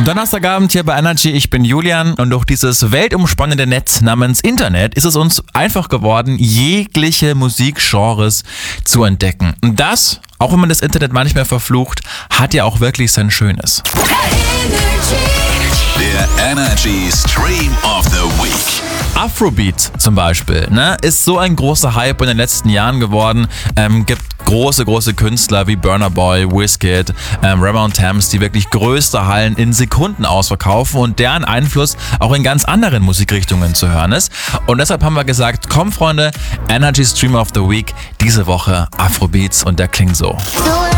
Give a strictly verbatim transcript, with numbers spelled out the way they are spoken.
Donnerstagabend hier bei Energy, ich bin Julian und durch dieses weltumspannende Netz namens Internet ist es uns einfach geworden, jegliche Musikgenres zu entdecken. Und das, auch wenn man das Internet manchmal verflucht, hat ja auch wirklich sein Schönes. Der Energy Stream of the Week. Afrobeat zum Beispiel, ne, ist so ein großer Hype in den letzten Jahren geworden. Ähm, gibt große, große Künstler wie Burna Boy, Wizkid, ähm, Ramon Thames, die wirklich größte Hallen in Sekunden ausverkaufen und deren Einfluss auch in ganz anderen Musikrichtungen zu hören ist. Und deshalb haben wir gesagt, komm Freunde, Energy Stream of the Week, diese Woche Afrobeats und der klingt so. So